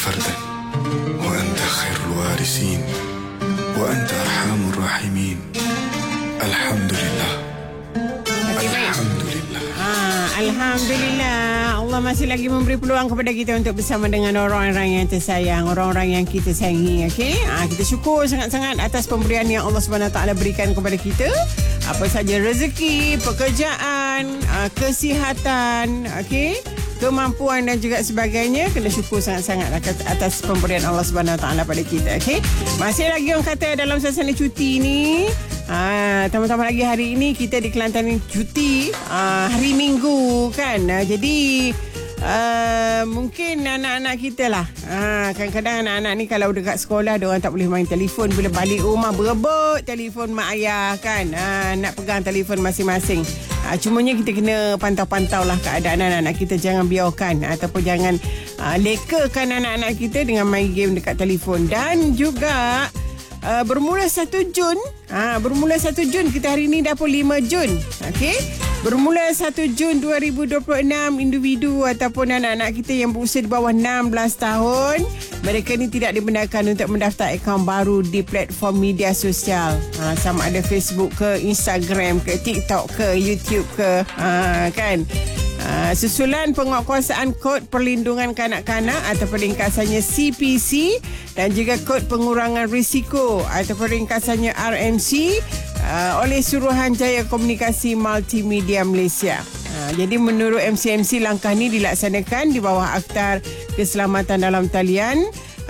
فردا وأنت خير الوارثين وأنت أرحم الراحمين. الحمد لله. الحمد لله. Alhamdulillah. Allah masih lagi memberi peluang kepada kita untuk bersama dengan orang-orang yang tersayang, orang-orang yang kita sayangi. Okey, kita syukur sangat-sangat atas pemberian yang Allah SWT berikan kepada kita. Apa saja rezeki, pekerjaan, kesihatan, okey, kemampuan dan juga sebagainya. Kena syukur sangat-sangat atas pemberian Allah SWT pada kita. Okey, masih lagi orang kata dalam suasana cuti ni. Tambah-tambah lagi hari ini kita di Kelantan ni cuti hari Minggu kan. Jadi mungkin anak-anak kita lah, kadang-kadang anak-anak ni kalau dekat sekolah diorang tak boleh main telefon. Bila balik rumah berebut telefon mak ayah kan, nak pegang telefon masing-masing. Cumanya kita kena pantau-pantau lah keadaan anak-anak kita. Jangan biarkan ataupun jangan lekakan anak-anak kita dengan main game dekat telefon. Dan juga bermula 1 Jun, kita hari ni dah pun 5 Jun. Okey, bermula 1 Jun 2026, individu ataupun anak-anak kita yang berusia di bawah 16 tahun, mereka ni tidak dibenarkan untuk mendaftar akaun baru di platform media sosial, sama ada Facebook ke, Instagram ke, TikTok ke, YouTube ke, kan. Susulan penguatkuasaan Kod Perlindungan Kanak-Kanak ataupun ringkasannya CPC dan juga Kod Pengurangan Risiko ataupun ringkasannya RMC oleh Suruhanjaya Komunikasi Multimedia Malaysia. Jadi menurut MCMC, langkah ini dilaksanakan di bawah Akta Keselamatan Dalam Talian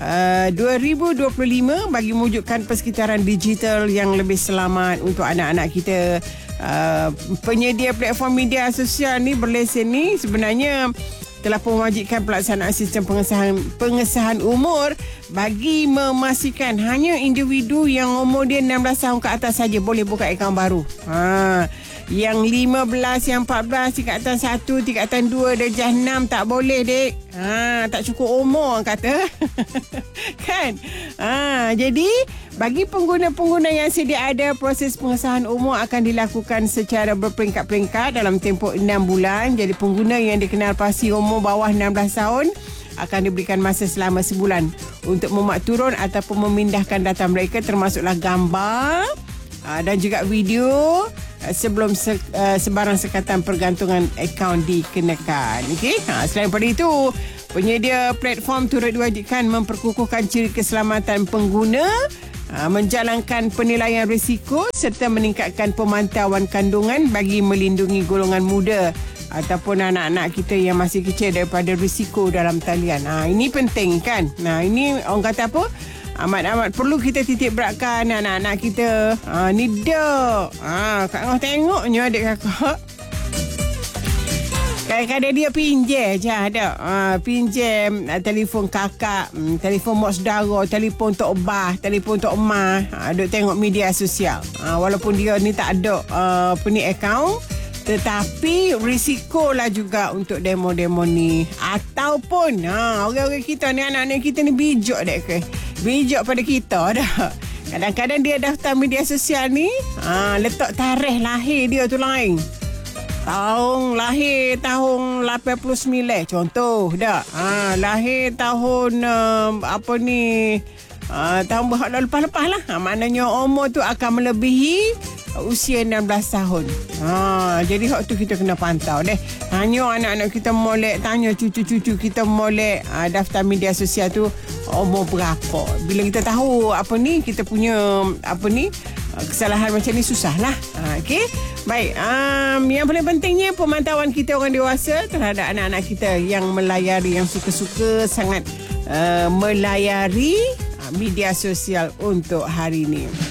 2025 bagi mewujudkan persekitaran digital yang lebih selamat untuk anak-anak kita. Penyedia platform media sosial ni berlesen ni sebenarnya telah mewajibkan pelaksanaan sistem pengesahan umur bagi memastikan hanya individu yang umur dia 16 tahun ke atas saja boleh buka akaun baru. Yang 15, yang 14, tingkatan 1, tingkatan 2, darjah 6 tak boleh, dek. Tak cukup umur kata. Kan? Jadi bagi pengguna-pengguna yang sedia ada, proses pengesahan umur akan dilakukan secara berperingkat-peringkat dalam tempoh 6 bulan. Jadi pengguna yang dikenal pasti umur bawah 16 tahun akan diberikan masa selama sebulan untuk memuat turun ataupun memindahkan data mereka, termasuklah gambar dan juga video sebelum sebarang sekatan pergantungan akaun dikenakan. Okey, selain daripada itu, penyedia platform turut diwajibkan memperkukuhkan ciri keselamatan pengguna, menjalankan penilaian risiko serta meningkatkan pemantauan kandungan bagi melindungi golongan muda ataupun anak-anak kita yang masih kecil daripada risiko dalam talian. Ini penting kan. Ini orang kata apa? Amat-amat perlu kita titik beratkan anak-anak kita. Ni dah. Kak Ngah tengoknya adik kakak. Kadang-kadang dia pinjam je ada. Pinjam telefon kakak, telefon mak saudara, telefon tok bah, telefon tok emah. Duk tengok media sosial. Walaupun dia ni tak ada akaun, tetapi risikolah juga untuk demo-demo ni. Ataupun orang-orang kita ni, anak-anak kita ni bijak dek ke? Bijak pada kita dah. Kadang-kadang dia daftar media sosial ni, letak tarikh lahir dia tu lain. Lahir tahun 89 contoh dah. Lahir tahun tahun lepas-lepas lah. Maknanya umur tu akan melebihi usia 16 tahun. Jadi hak tu kita kena pantau deh. Hanya anak-anak kita molek, tanya cucu-cucu kita molek daftar media sosial tu umur berapa. Bila kita tahu kita punya kesalahan macam ni, susahlah. Okey. Baik, yang paling pentingnya pemantauan kita orang dewasa terhadap anak-anak kita yang melayari, yang suka-suka sangat melayari media sosial untuk hari ini.